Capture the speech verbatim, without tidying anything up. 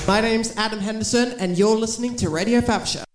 My name's Adam Henderson, and you're listening to Radio Faversha.